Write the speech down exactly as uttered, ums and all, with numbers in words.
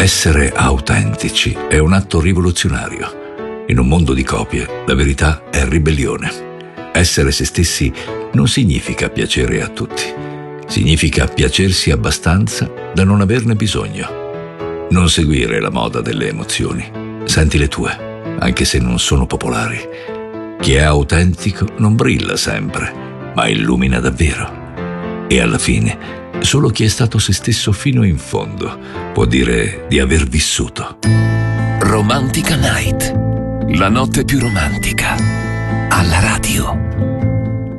Essere autentici è un atto rivoluzionario. In un mondo di copie, la verità è ribellione. Essere se stessi non significa piacere a tutti. Significa piacersi abbastanza da non averne bisogno. Non seguire la moda delle emozioni. Senti le tue, anche se non sono popolari. Chi è autentico non brilla sempre, ma illumina davvero. E alla fine, solo chi è stato se stesso fino in fondo può dire di aver vissuto. Romantica Night, la notte più romantica, alla radio.